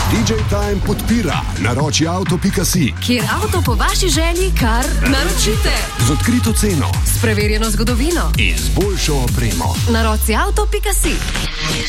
DJ Time podpira naročiauto.si, kjer avto po vaši želji kar naročite. z odkrito ceno S preverjeno zgodovino. in z boljšo opremo. Naročiauto.si.